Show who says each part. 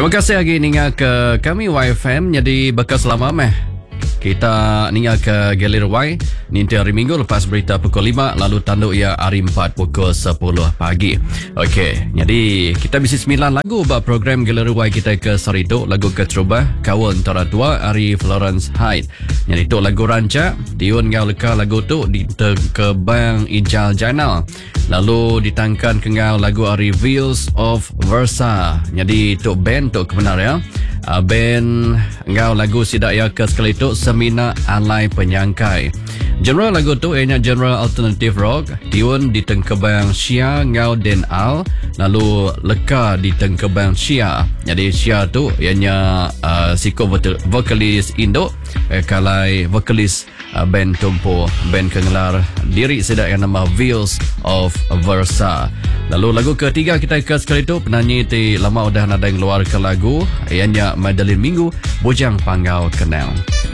Speaker 1: Terima kasih lagi ningal ke kami YFM. Jadi bekas lama kita ningal ke Galeri Y nanti hari Minggu lepas berita pukul 5, lalu tanduk ia hari 4 pukul 10 pagi. Okey, jadi kita bisi 9 lagu buat program Galeri Y kita ke Sarito. Lagu ke Terubah, Kawan Tara Tua, Ari Florence Hyde. Jadi tu lagu rancak Tiun ngau leka lagu tu di ke Bang Ijal Jainal. Lalu ditangkan ke ngau lagu Ari Wheels of Versa. Jadi tu band tu kebenar ya. Band ngau lagu sidak ya ke sekali tu Semina Alai Penyangkai. Genre lagu tu ianya genre alternative rock. Tiun di tengkebang Syia ngau Den Al. Lalu leka di tengkebang Syia. Jadi Syia tu ianya siko vokalis Indo. Kalai vokalis band tumpu band kengelar diri sidak yang nama Wheels of Versa. Lalu lagu ketiga kita ke sekali tu penyanyi ti lama udah nada yang keluar ke lagu ianya Madeline Minggu Bujang Panggau Kenal.